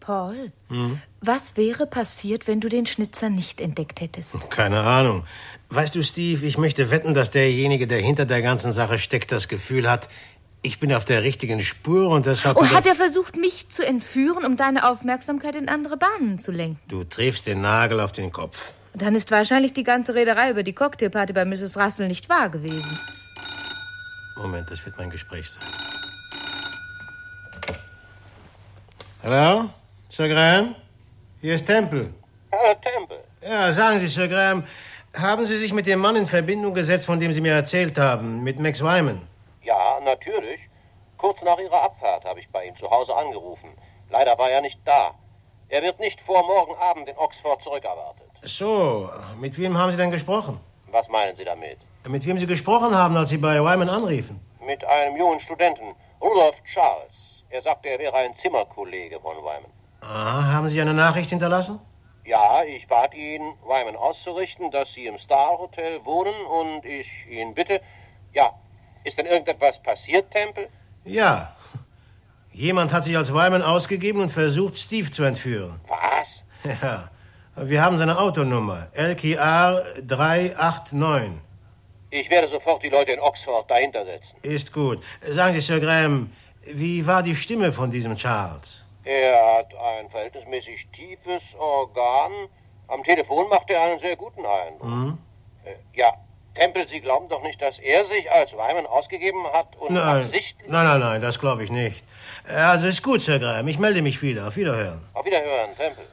Paul, was wäre passiert, wenn du den Schnitzer nicht entdeckt hättest? Keine Ahnung. Weißt du, Steve, ich möchte wetten, dass derjenige, der hinter der ganzen Sache steckt, das Gefühl hat, ich bin auf der richtigen Spur und deshalb... Oh, hat er versucht, mich zu entführen, um deine Aufmerksamkeit in andere Bahnen zu lenken? Du triffst den Nagel auf den Kopf. Dann ist wahrscheinlich die ganze Rederei über die Cocktailparty bei Mrs. Russell nicht wahr gewesen. Moment, das wird mein Gespräch sein. Hallo? Sir Graham? Hier ist Temple. Temple. Ja, sagen Sie, Sir Graham, haben Sie sich mit dem Mann in Verbindung gesetzt, von dem Sie mir erzählt haben, mit Max Wyman? Ja, natürlich. Kurz nach Ihrer Abfahrt habe ich bei ihm zu Hause angerufen. Leider war er nicht da. Er wird nicht vor morgen Abend in Oxford zurückerwartet. So, mit wem haben Sie denn gesprochen? Was meinen Sie damit? Mit wem Sie gesprochen haben, als Sie bei Wyman anriefen? Mit einem jungen Studenten, Rudolph Charles. Er sagte, er wäre ein Zimmerkollege von Wyman. Aha, haben Sie eine Nachricht hinterlassen? Ja, ich bat ihn, Wyman auszurichten, dass Sie im Star Hotel wohnen und ich ihn bitte... Ja, ist denn irgendetwas passiert, Temple? Ja. Jemand hat sich als Wyman ausgegeben und versucht, Steve zu entführen. Was? Ja. Wir haben seine Autonummer. LKR 389. Ich werde sofort die Leute in Oxford dahinter setzen. Ist gut. Sagen Sie, Sir Graham, wie war die Stimme von diesem Charles? Er hat ein verhältnismäßig tiefes Organ. Am Telefon macht er einen sehr guten Eindruck. Ja, Temple, Sie glauben doch nicht, dass er sich als Wyman ausgegeben hat und absichtlich... Nein, das glaube ich nicht. Also ist gut, Sir Graham. Ich melde mich wieder. Auf Wiederhören. Auf Wiederhören, Temple.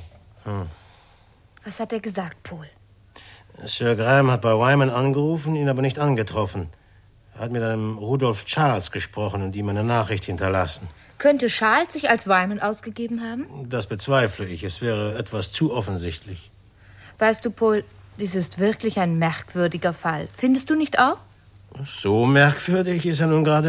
Was hat er gesagt, Paul? Sir Graham hat bei Wyman angerufen, ihn aber nicht angetroffen. Er hat mit einem Rudolph Charles gesprochen und ihm eine Nachricht hinterlassen. Könnte Charles sich als Wyman ausgegeben haben? Das bezweifle ich. Es wäre etwas zu offensichtlich. Weißt du, Paul, dies ist wirklich ein merkwürdiger Fall. Findest du nicht auch? So merkwürdig ist er nun gerade